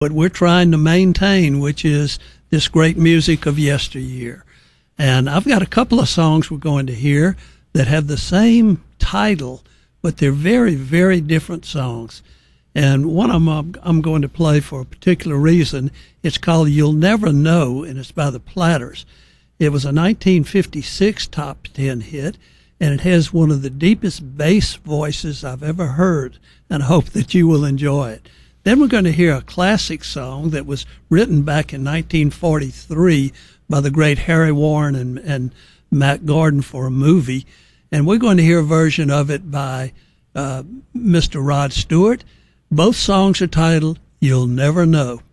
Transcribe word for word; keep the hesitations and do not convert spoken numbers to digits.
what we're trying to maintain, which is this great music of yesteryear. And I've got a couple of songs we're going to hear that have the same title, but they're very, very different songs. And one of them I'm going to play for a particular reason. It's called You'll Never Know, and it's by the Platters. It was a nineteen fifty-six top ten hit, and it has one of the deepest bass voices I've ever heard, and I hope that you will enjoy it. Then we're going to hear a classic song that was written back in nineteen forty-three by the great Harry Warren and, and Matt Gordon for a movie. And we're going to hear a version of it by uh, Mister Rod Stewart. Both songs are titled You'll Never Know.